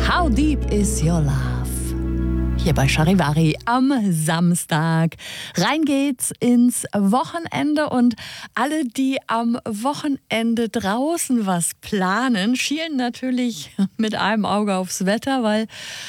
How Deep Is Your Love? Hier bei Charivari am Samstag. Rein geht's ins Wochenende und alle, die am Wochenende draußen was planen, schielen natürlich mit einem Auge aufs Wetter, weil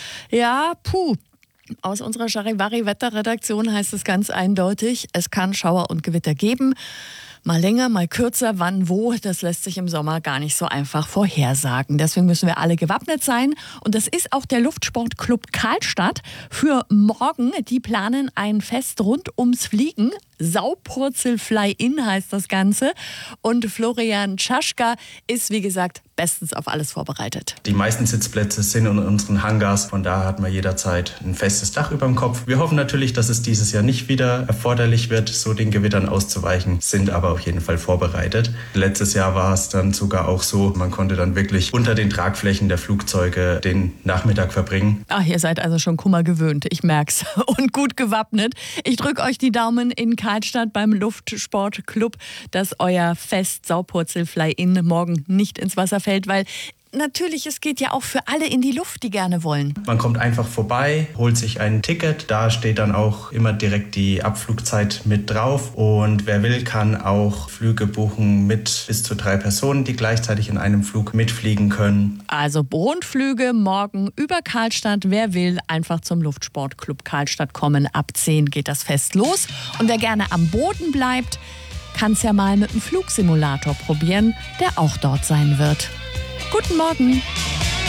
aus unserer Charivari-Wetterredaktion heißt es ganz eindeutig, es kann Schauer und Gewitter geben. Mal länger, mal kürzer, wann, wo, das lässt sich im Sommer gar nicht so einfach vorhersagen. Deswegen müssen wir alle gewappnet sein. Und das ist auch der Luftsportclub Karlstadt für morgen. Die planen ein Fest rund ums Fliegen. Saupurzel Fly-In heißt das Ganze. Und Florian Tschaschka ist, wie gesagt, bestens auf alles vorbereitet. Die meisten Sitzplätze sind in unseren Hangars. Von daher hat man jederzeit ein festes Dach über dem Kopf. Wir hoffen natürlich, dass es dieses Jahr nicht wieder erforderlich wird, so den Gewittern auszuweichen, sind aber auf jeden Fall vorbereitet. Letztes Jahr war es dann sogar auch so, man konnte dann wirklich unter den Tragflächen der Flugzeuge den Nachmittag verbringen. Ach, ihr seid also schon Kummer gewöhnt, ich merk's. Und gut gewappnet. Ich drücke euch die Daumen in Karlstadt beim Luftsportclub, dass euer Fest Saupurzel Fly-In morgen nicht ins Wasser fällt, weil natürlich, es geht ja auch für alle in die Luft, die gerne wollen. Man kommt einfach vorbei, holt sich ein Ticket. Da steht dann auch immer direkt die Abflugzeit mit drauf. Und wer will, kann auch Flüge buchen mit bis zu 3 Personen, die gleichzeitig in einem Flug mitfliegen können. Also Rundflüge morgen über Karlstadt. Wer will, einfach zum Luftsportclub Karlstadt kommen. Ab 10 geht das Fest los. Und wer gerne am Boden bleibt, kann es ja mal mit dem Flugsimulator probieren, der auch dort sein wird. Guten Morgen.